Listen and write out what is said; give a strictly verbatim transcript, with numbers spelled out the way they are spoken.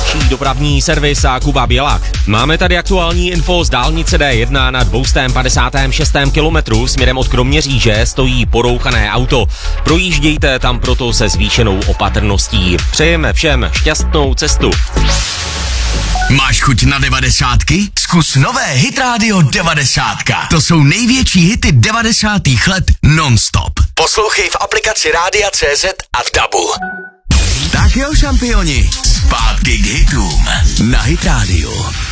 nejlepší dopravní servis a Kuba Bělak. Máme tady aktuální info z dálnice D jedna na dvě stě padesát šest kilometru směrem od Kroměříže stojí porouchané auto. Projíždějte tam proto se zvýšenou opatrností. Přejeme všem šťastnou cestu. Máš chuť na devadesátky? Zkus nové Hit Radio devadesátka. To jsou největší hity devadesátých let non-stop. Poslouchej v aplikaci Rádia C Z a v dabu. Tak jo, šampioni, zpátky k hitům na Hit Radio.